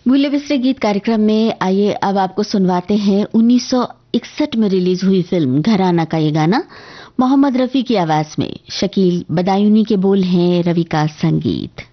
भूले बिसरे गीत कार्यक्रम में आइए अब आपको सुनवाते हैं 1961 में रिलीज हुई फिल्म घराना का ये गाना मोहम्मद रफी की आवाज में। शकील बदायूनी के बोल हैं, रवि का संगीत।